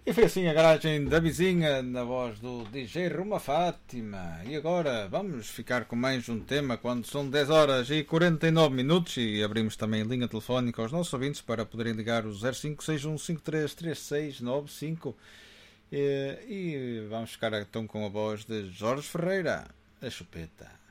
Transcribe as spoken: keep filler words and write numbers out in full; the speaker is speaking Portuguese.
E foi assim a garagem da vizinha, na voz do D J Ruma Fátima. E agora vamos ficar com mais um tema quando são dez horas e quarenta e nove minutos e abrimos também linha telefónica aos nossos ouvintes para poderem ligar o zero cinco seis um cinco três três seis nove cinco. E, e vamos ficar então com a voz de Jorge Ferreira, a chupeta.